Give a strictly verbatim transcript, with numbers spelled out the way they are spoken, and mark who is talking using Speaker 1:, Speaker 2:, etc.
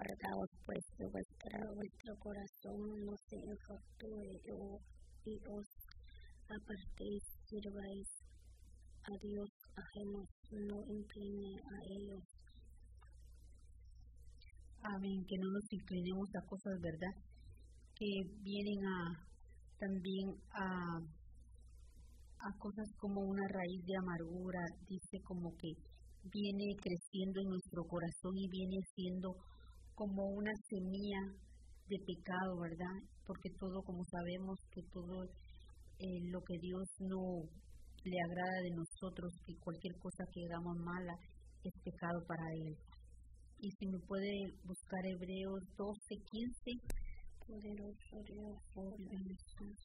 Speaker 1: guardaos pues de vuestra, vuestro corazón no se infactúe o, y os apartéis, sirváis a Dios ajenos, no incline a ellos.
Speaker 2: Amén, que no nos inclinemos a cosas, ¿verdad?, que vienen a también a, a cosas como una raíz de amargura, dice como que viene creciendo en nuestro corazón y viene siendo como una semilla de pecado, ¿verdad? Porque todo, como sabemos, que todo eh, lo que Dios no le agrada de nosotros, que cualquier cosa que hagamos mala es pecado para Él. Y si me puede buscar Hebreos doce, quince.
Speaker 1: Poderoso Dios, por